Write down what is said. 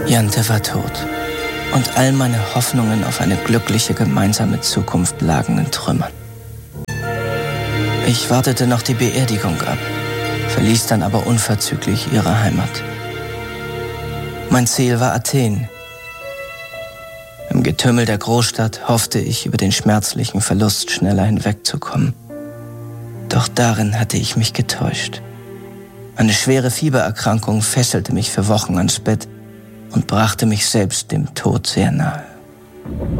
Jante war tot und all meine Hoffnungen auf eine glückliche gemeinsame Zukunft lagen in Trümmern. Ich wartete noch die Beerdigung ab, verließ dann aber unverzüglich ihre Heimat. Mein Ziel war Athen. Im Getümmel der Großstadt hoffte ich, über den schmerzlichen Verlust schneller hinwegzukommen. Doch darin hatte ich mich getäuscht. Eine schwere Fiebererkrankung fesselte mich für Wochen ans Bett und brachte mich selbst dem Tod sehr nahe.